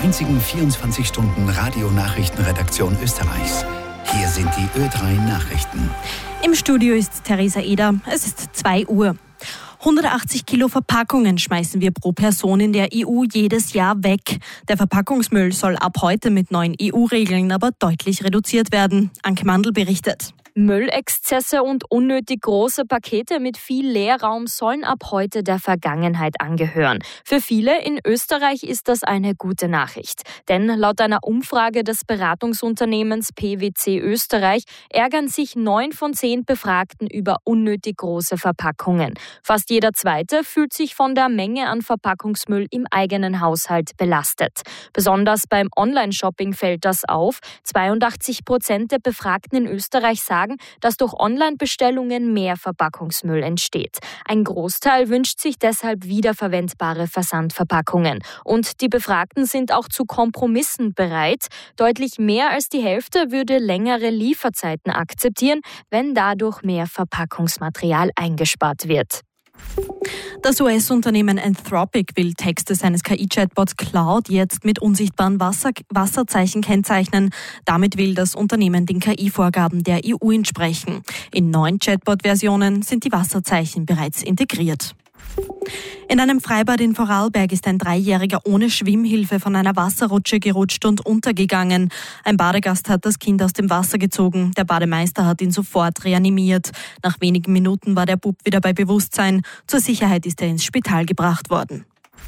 einzigen 24-Stunden-Radio-Nachrichtenredaktion Österreichs. Hier sind die Ö3 Nachrichten. Im Studio ist Theresa Eder. Es ist 2 Uhr. 180 Kilo Verpackungen schmeißen wir pro Person in der EU jedes Jahr weg. Der Verpackungsmüll soll ab heute mit neuen EU-Regeln aber deutlich reduziert werden. Anke Mandl berichtet. Müllexzesse und unnötig große Pakete mit viel Leerraum sollen ab heute der Vergangenheit angehören. Für viele in Österreich ist das eine gute Nachricht. Denn laut einer Umfrage des Beratungsunternehmens PwC Österreich ärgern sich 9 von 10 Befragten über unnötig große Verpackungen. Fast jeder Zweite fühlt sich von der Menge an Verpackungsmüll im eigenen Haushalt belastet. Besonders beim Online-Shopping fällt das auf. 82% der Befragten in Österreich sagen, dass durch Online-Bestellungen mehr Verpackungsmüll entsteht. Ein Großteil wünscht sich deshalb wiederverwendbare Versandverpackungen. Und die Befragten sind auch zu Kompromissen bereit. Deutlich mehr als die Hälfte würde längere Lieferzeiten akzeptieren, wenn dadurch mehr Verpackungsmaterial eingespart wird. Das US-Unternehmen Anthropic will Texte seines KI-Chatbots Claude jetzt mit unsichtbaren Wasserzeichen kennzeichnen. Damit will das Unternehmen den KI-Vorgaben der EU entsprechen. In neuen Chatbot-Versionen sind die Wasserzeichen bereits integriert. In einem Freibad in Vorarlberg ist ein 3-Jähriger ohne Schwimmhilfe von einer Wasserrutsche gerutscht und untergegangen. Ein Badegast hat das Kind aus dem Wasser gezogen. Der Bademeister hat ihn sofort reanimiert. Nach wenigen Minuten war der Bub wieder bei Bewusstsein. Zur Sicherheit ist er ins Spital gebracht worden.